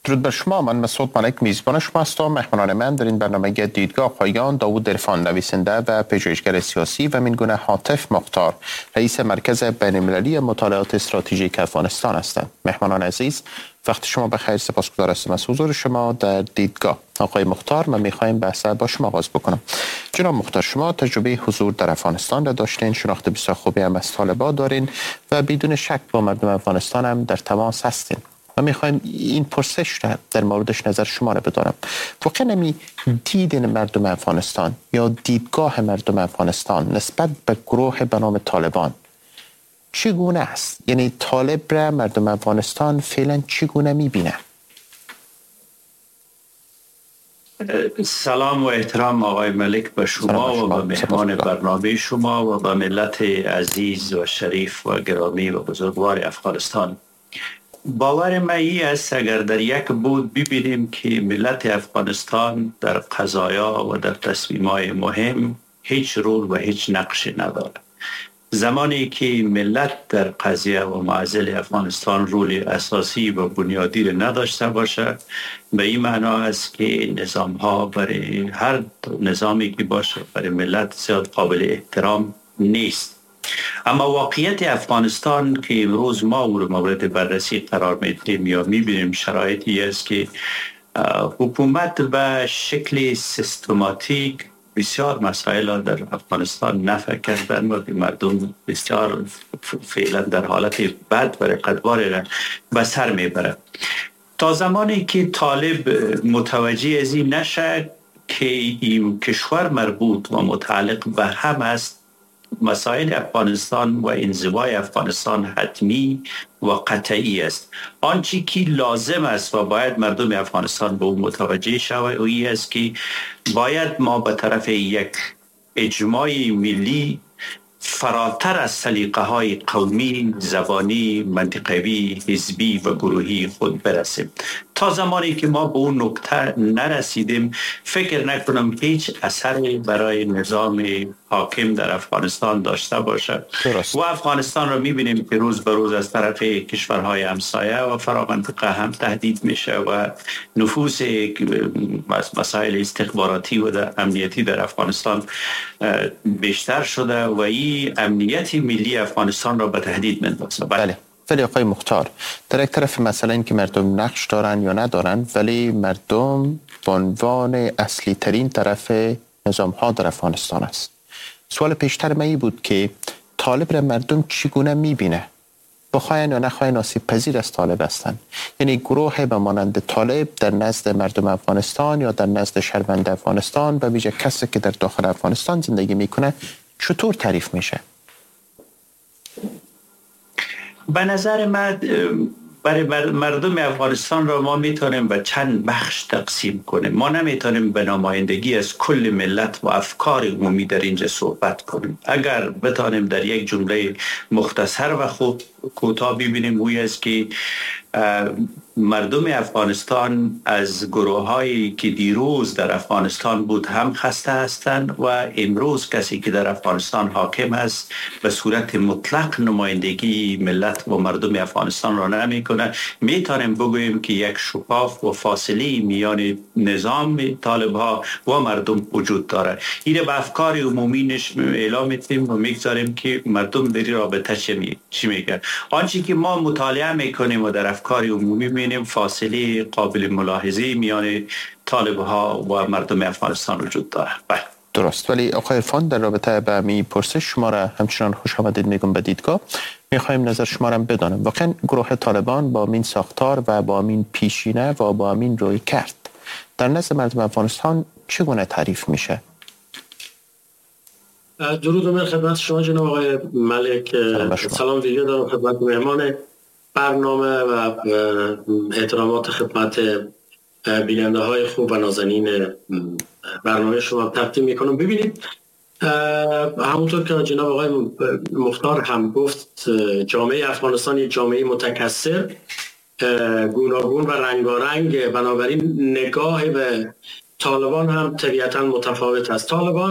درود بر شما. من مسعود ملک میزبان شما هستم. مهمانان من در این برنامه دیدگاه آقایان داوود عرفان، نویسنده و پژوهشگر سیاسی، و مینگونه حاطف مختار، رئیس مرکز بین‌المللی مطالعات استراتژیک افغانستان هستند. مهمانان عزیز، وقت شما بخیر. سپاسگزار هستم از حضور شما در دیدگاه. آقای مختار، من میخوایم بحث با شما آغاز بکنم. جناب مختار، شما تجربه حضور در افغانستان را داشتین، شناخت بسیار خوبی هم از طالبان دارین و بدون شک با مردم افغانستان هم در تماس هستین. و میخوایم این پرسش را در موردش نظر شما را بدارم. واقعا نمی دید مردم افغانستان یا دیدگاه مردم افغانستان نسبت به گروه به نام طالبان چگونه است؟ یعنی طالب را مردم افغانستان فعلا چگونه میبینه؟ سلام و احترام آقای ملک به شما و به مهمان برنامه شما و به ملت عزیز و شریف و گرامی و بزرگوار افغانستان. باور من این است اگر در یک بود ببینیم که ملت افغانستان در قضایا و در تصمیمات مهم هیچ رول و هیچ نقشی ندارد. زمانی که ملت در قضیه و معضل افغانستان رول اساسی و بنیادی را نداشته باشد، به این معنا است که نظام ها برای هر نظامی که باشه برای ملت زیاد قابل احترام نیست. اما واقعیت افغانستان که امروز ما او را مورد بررسی قرار میدیم یا میبینیم شرایطی است که حکومت به شکل سیستماتیک بسیار مسائل در افغانستان نفع کردن و مردم بسیار فعلا در حالت بد و رقتبار به سر میبره. تا زمانی که طالب متوجه از این نشه که این کشور مربوط و متعلق به هم است، مسائل افغانستان و انزوای افغانستان حتمی و قطعی است. آنچه که لازم است و باید مردم افغانستان به اون متوجه شود و این است که باید ما به طرف یک اجماع ملی فراتر از سلیقه های قومی، زبانی، منطقوی، حزبی و گروهی خود برسیم. تا زمانی که ما به اون نقطه نرسیدیم فکر نکنم هیچ اثری برای نظام حاکم در افغانستان داشته باشد. و افغانستان را میبینیم که روز به روز از طرف کشورهای همسایه و فرامنطقه هم تهدید میشه و نفوذ مسائل استخباراتی و امنیتی در افغانستان بیشتر شده و این امنیت ملی افغانستان را به تهدید میندازه. بله. ولی آقای مختار، در یک طرف مسئله این که مردم نقش دارن یا ندارن، ولی مردم به عنوان اصلی ترین طرف نظام ها در افغانستان است. سوال پیشتر من بود که طالب را مردم چگونه میبینه؟ بخواین یا نخواین آسیب پذیر از طالب هستند. یعنی گروه به مانند طالب در نزد مردم افغانستان یا در نزد شهروند افغانستان و ویژه کسی که در داخل افغانستان زندگی میکنه چطور تعریف میشه؟ به نظر من برای مردم افغانستان را ما میتونیم به چند بخش تقسیم کنیم. ما نمیتونیم به نمایندگی از کل ملت و افکار عمومی در اینجا صحبت کنیم. اگر بتانیم در یک جمله مختصر و خوب کوتاه ببینیم اوی است که مردم افغانستان از گروه هایی که دیروز در افغانستان بود هم خسته هستند و امروز کسی که در افغانستان حاکم است به صورت مطلق نمایندگی ملت و مردم افغانستان را نمی کنه. میتونیم بگوییم که یک شکاف و فاصله میان نظام طالب ها و مردم وجود داره. این به افکار عمومی اعلام میتیم و میگذاریم که مردم در این رابطه چی میگن. آنچه که ما مطالعه میکنیم و در افکار عمومی میبینیم فاصله قابل ملاحظه میان طالب ها و مردم افغانستان وجود داره. درست. ولی آقای عرفان، در رابطه با می پرسش شما را همچنان خوش آمدید میگم به دیدگاه. میخوایم نظر شما را بدانم. واقعا گروه طالبان با این ساختار و با این پیشینه و با این روی کرد در نزد مردم افغانستان چگونه تعریف میشه؟ درود و خدمت شما جناب آقای ملک. سلام ویژه دارم خدمت مهمان برنامه و احترامات خدمت بیننده های خوب و نازنین برنامه شما تقدیم میکنم. ببینید، همونطور که جناب آقای مختار هم گفت، جامعه افغانستان یک جامعه متکثر، گوناگون و رنگارنگ، بنابراین نگاه به طالبان هم طبیعتا متفاوت است. طالبان